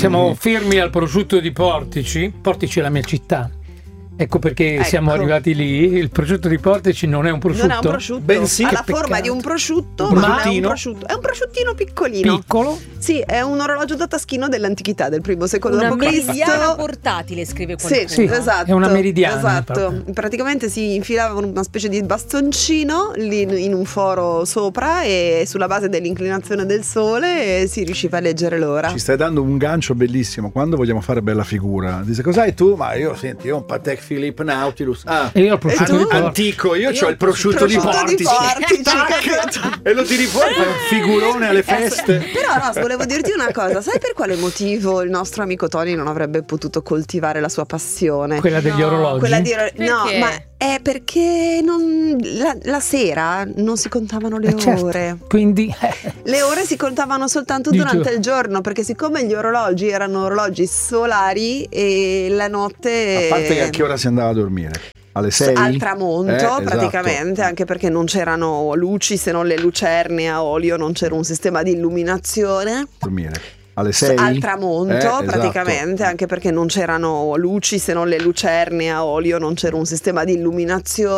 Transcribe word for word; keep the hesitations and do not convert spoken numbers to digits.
siamo fermi al prosciutto di Portici. Portici è la mia città. Ecco perché ecco. siamo arrivati lì. Il prosciutto di Portici non è un prosciutto. Non è un prosciutto, bensì, ha la che forma peccato. di un prosciutto, Un ma è un prosciuttino. prosciutto. È un prosciuttino piccolino. Piccolo. Sì, è un orologio da taschino dell'antichità, del primo secolo Una dopo Cristo. meridiana portatile, scrive qualcuno. Sì, Sì, esatto. è una meridiana, Esatto. proprio. Praticamente si infilava una specie di bastoncino lì in un foro sopra e sulla base dell'inclinazione del sole si riusciva a leggere l'ora. Ci stai dando un gancio bellissimo. Quando vogliamo fare bella figura, dice cos'hai tu? Ma io senti, io ho un Patek Philippe Nautilus. Ah, E io il prosciutto tu? di Portici. antico, io, Io ho il prosciutto, di prosciutto di Portici. Portici, Tac! capito? E lo tiri fuori, fai un figurone alle feste. Però Ross, volevo dirti una cosa, sai per quale motivo il nostro amico Tony non avrebbe potuto coltivare la sua passione? Quella degli No, orologi. Quella di no, Perché? ma è perché non, la, la sera non si contavano le Eh, certo. ore. Quindi eh, Le ore si contavano soltanto Di durante giorno. il giorno, perché siccome gli orologi erano orologi solari e la notte A parte che a che ora si andava a dormire? Alle sei? al tramonto Eh, esatto. praticamente, anche perché non c'erano luci se non le lucerne a olio, non c'era un sistema di illuminazione. Dormire. Alle sei? Al tramonto Eh, esatto. praticamente, anche perché non c'erano luci se non le lucerne a olio, non c'era un sistema di illuminazione.